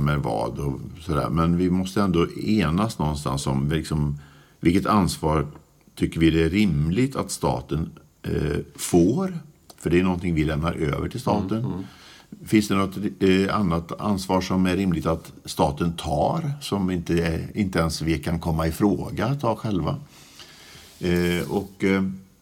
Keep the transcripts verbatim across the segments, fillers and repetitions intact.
som är vad och sådär. Men vi måste ändå enas någonstans om liksom, vilket ansvar tycker vi det är rimligt att staten eh, får. För det är någonting vi lämnar över till staten. Mm, mm. Finns det något eh, annat ansvar som är rimligt att staten tar som inte, är, inte ens vi kan komma i fråga att ta själva? Eh, och eh,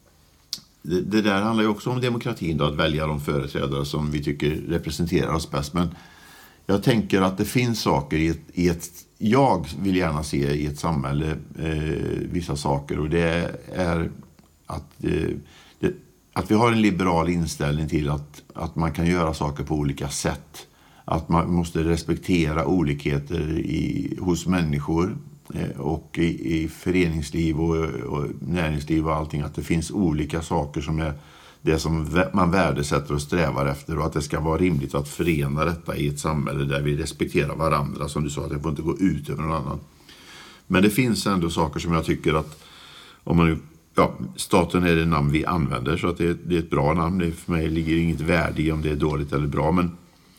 det, det där handlar ju också om demokratin då, att välja de företrädare som vi tycker representerar oss bäst. Men jag tänker att det finns saker i ett, i ett jag vill gärna se i ett samhälle eh, vissa saker, och det är att eh, det, att vi har en liberal inställning till att, att man kan göra saker på olika sätt. Att man måste respektera olikheter i, hos människor eh, och i, i föreningsliv och, och näringsliv och allting. Att det finns olika saker som är det som man värdesätter och strävar efter, och att det ska vara rimligt att förena detta i ett samhälle där vi respekterar varandra. Som du sa, att det får inte gå ut över någon annan. Men det finns ändå saker som jag tycker att om man nu Ja, staten är det namn vi använder, så att det, det är ett bra namn. Det för mig ligger inget värde i om det är dåligt eller bra. Men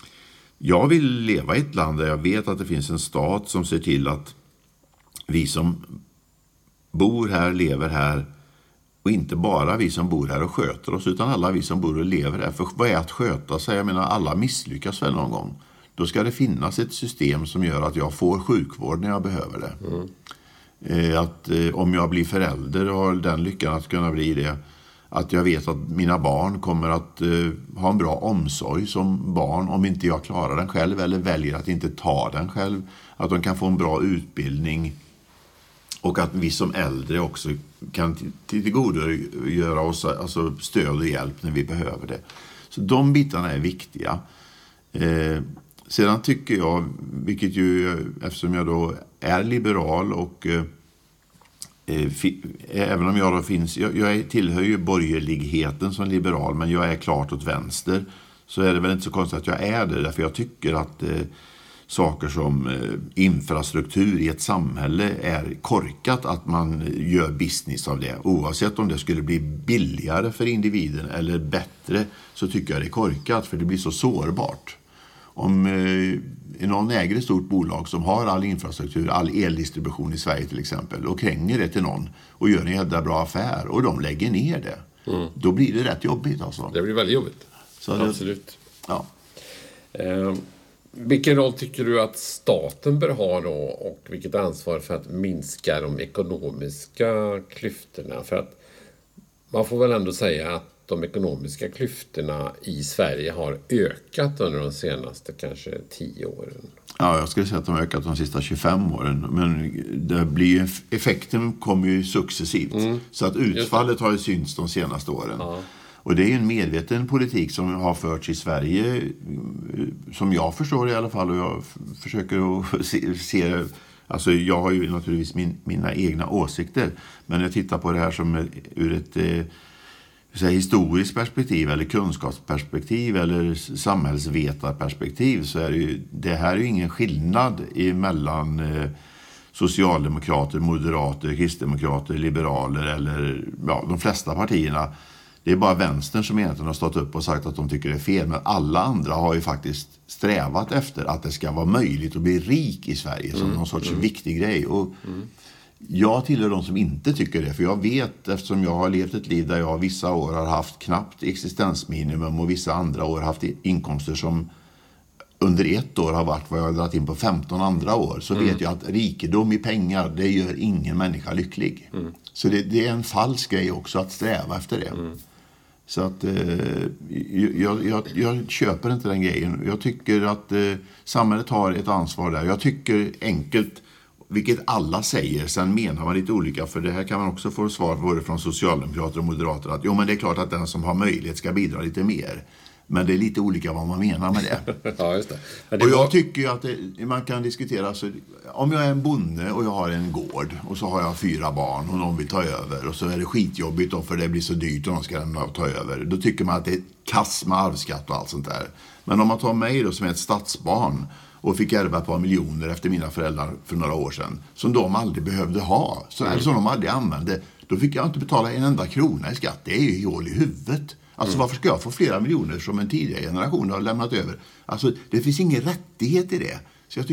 jag vill leva i ett land där jag vet att det finns en stat som ser till att vi som bor här, lever här, och inte bara vi som bor här och sköter oss, utan alla vi som bor och lever här. För vad är att sköta sig? Jag menar, alla misslyckas väl någon gång. Då ska det finnas ett system som gör att jag får sjukvård när jag behöver det. Mm. Att eh, om jag blir förälder och har den lyckan att kunna bli det, att jag vet att mina barn kommer att eh, ha en bra omsorg som barn om inte jag klarar den själv eller väljer att inte ta den själv, att de kan få en bra utbildning, och att vi som äldre också kan tillgodogöra oss alltså stöd och hjälp när vi behöver det. Så de bitarna är viktiga. Eh, sedan tycker jag, vilket ju, eftersom jag då är liberal och eh, fi, även om jag då finns, jag, jag tillhör ju borgerligheten som liberal, men jag är klart åt vänster, så är det väl inte så konstigt att jag är det, därför jag tycker att eh, saker som eh, infrastruktur i ett samhälle är korkat, att man gör business av det, oavsett om det skulle bli billigare för individen eller bättre, så tycker jag det är korkat, för det blir så sårbart. Om eh, någon äger ett stort bolag som har all infrastruktur, all eldistribution i Sverige till exempel, och kränger det till någon och gör en jävla bra affär och de lägger ner det, mm. då blir det rätt jobbigt alltså. Det blir väldigt jobbigt. Så det, absolut. Ja. Eh, vilken roll tycker du att staten bör ha då, och vilket ansvar för att minska de ekonomiska klyftorna? För att man får väl ändå säga att de ekonomiska klyftorna i Sverige har ökat under de senaste kanske tio åren. Ja, jag skulle säga att de har ökat de sista tjugofem åren. Men det blir, effekten kommer ju successivt. Mm. Så att utfallet har ju synts de senaste åren. Ja. Och det är ju en medveten politik som har förts i Sverige, som jag förstår i alla fall. Och jag försöker att se... se alltså jag har ju naturligtvis min, mina egna åsikter. Men jag tittar på det här som ur ett... Så historiskt perspektiv eller kunskapsperspektiv eller samhällsvetarperspektiv, så är det ju, det här är ju ingen skillnad mellan eh, socialdemokrater, moderater, kristdemokrater, liberaler eller ja, de flesta partierna. Det är bara vänstern som egentligen har stått upp och sagt att de tycker det är fel, men alla andra har ju faktiskt strävat efter att det ska vara möjligt att bli rik i Sverige som mm, någon sorts mm. viktig grej. Och mm. jag tillhör de som inte tycker det, för jag vet, eftersom jag har levt ett liv där jag vissa år har haft knappt existensminimum och vissa andra år haft inkomster som under ett år har varit vad jag har dragit in på femton andra år, så mm. vet jag att rikedom i pengar, det gör ingen människa lycklig. Mm. Så det, det är en falsk grej också att sträva efter det. Mm. Så att eh, jag, jag, jag köper inte den grejen. Jag tycker att eh, samhället har ett ansvar där. Jag tycker enkelt, vilket alla säger, sen menar man lite olika, för det här kan man också få svar både från socialdemokrater och moderater, att jo, men det är klart att den som har möjlighet ska bidra lite mer. Men det är lite olika vad man menar med det. Ja, just det. Men det och jag var... tycker ju att det, man kan diskutera, så om jag är en bonde och jag har en gård och så har jag fyra barn och någon vill ta över, och så är det skitjobbigt då för det blir så dyrt och någon ska lämna och ta över. Då tycker man att det är kass med arvsskatt och allt sånt där. Men om man tar mig då som är ett stadsbarn och fick ärva ett par miljoner efter mina föräldrar för några år sedan, som de aldrig behövde ha, så, mm. eller som de aldrig använde, då fick jag inte betala en enda krona i skatt. Det är ju hål i huvudet. Alltså mm. varför ska jag få flera miljoner som en tidigare generation har lämnat över? Alltså det finns ingen rättighet i det.